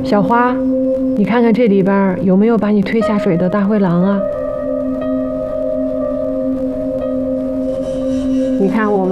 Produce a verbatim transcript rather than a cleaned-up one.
小花，你看看这里边有没有把你推下水的大灰狼啊？你看我们。